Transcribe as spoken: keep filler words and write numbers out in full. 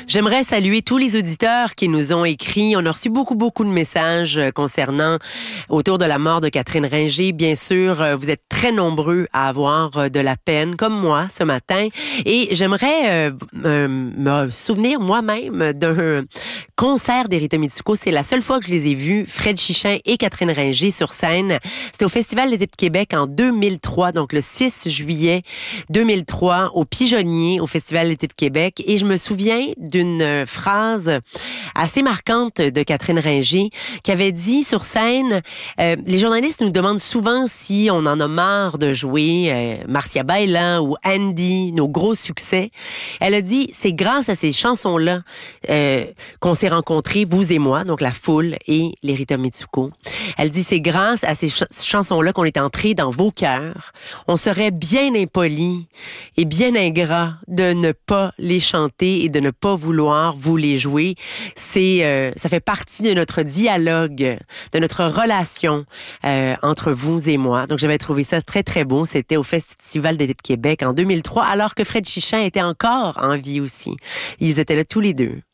J'aimerais saluer tous les auditeurs qui nous ont écrit. On a reçu beaucoup, beaucoup de messages concernant autour de la mort de Catherine Ringer. Bien sûr, vous êtes très nombreux à avoir de la peine, comme moi, ce matin. Et j'aimerais euh, euh, me souvenir moi-même d'un concert des Rita Mitsuko. C'est la seule fois que je les ai vus, Fred Chichin et Catherine Ringer sur scène. C'était au Festival d'été de Québec en deux mille trois, donc le six juillet deux mille trois, au Pigeonnier, au Festival d'été de Québec. Et je me souviens d'une phrase assez marquante de Catherine Ringer qui avait dit sur scène, euh, les journalistes nous demandent souvent si on en a marre de jouer euh, Marcia Bailan ou Andy, nos gros succès. Elle a dit, c'est grâce à ces chansons-là euh, qu'on s'est rencontrés, vous et moi, donc la foule et les Rita Mitsuko. Elle dit, c'est grâce à ces ch- chansons-là qu'on est entrés dans vos cœurs. On serait bien impoli et bien ingrat de ne pas les chanter et de ne pas vouloir vous les jouer. C'est, euh, ça fait partie de notre dialogue, de notre relation euh, entre vous et moi. Donc, j'avais trouvé ça très, très beau. C'était au Festival d'été de Québec en deux mille trois, alors que Fred Chichin était encore en vie aussi. Ils étaient là tous les deux.